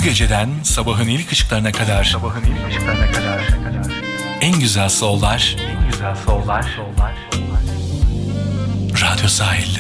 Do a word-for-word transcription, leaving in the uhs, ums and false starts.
geceden sabahın ilk ışıklarına kadar, sabahın ilk ışıklarına kadar en güzel sollar, en güzel sollar, Radyo Sahil'de.